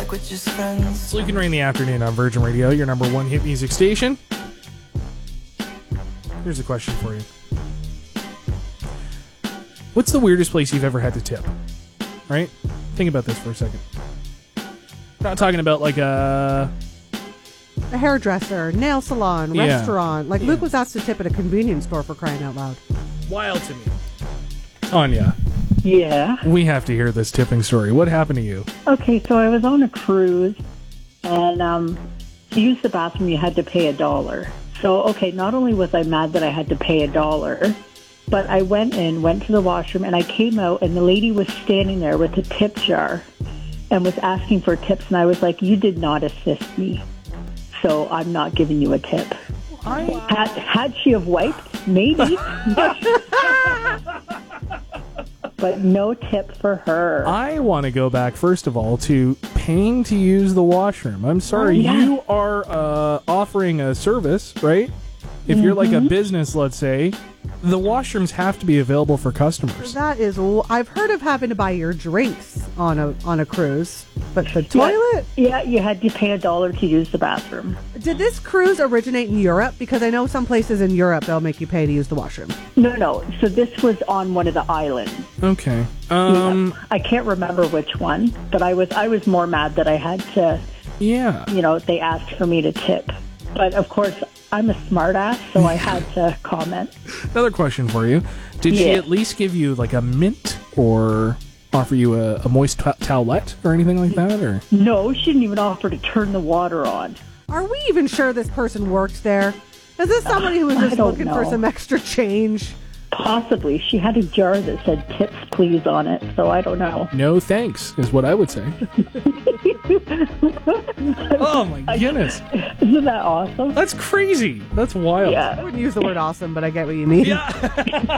like we're just friends. Sleek and Rain in the afternoon on Virgin Radio, your number one hit music station. Here's a question for you. What's the weirdest place you've ever had to tip? Right? Think about this for a second. Not talking about like a hairdresser, nail salon, Yeah. restaurant. Like Luke was asked to tip at a convenience store, for crying out loud. wild to me. Anya, Yeah. we have to hear this tipping story. What happened to you? Okay, so I was on a cruise, and to use the bathroom, you had to pay $1. So, okay, not only was I mad that I had to pay $1, but I went to the washroom, and I came out, and the lady was standing there with a tip jar and was asking for tips, and I was like, you did not assist me, so I'm not giving you a tip. Had she have wiped, maybe. But no tip for her. I want to go back, first of all, to paying to use the washroom. I'm sorry, yeah. you are offering a service, right? If you're like a business, let's say, the washrooms have to be available for customers. That is, I've heard of having to buy your drinks on a cruise, but the toilet? Yeah, you had to pay $1 to use the bathroom. Did this cruise originate in Europe? Because I know some places in Europe they'll make you pay to use the washroom. No. So this was on one of the islands. Okay. I can't remember which one, but I was more mad that I had to. Yeah. They asked for me to tip, but of course I'm a smart ass, so I had to comment. Another question for you. Did she at least give you like a mint or offer you a moist towelette or anything like that? Or No, she didn't even offer to turn the water on. Are we even sure this person works there? Is this somebody who was I just don't looking for know. some extra change? Possibly. She had a jar that said tips please on it, so I don't know. no thanks is what I would say. Oh my goodness. Isn't that awesome? That's crazy. That's wild. I Yeah. wouldn't use the word awesome, but I get what you mean. Yeah.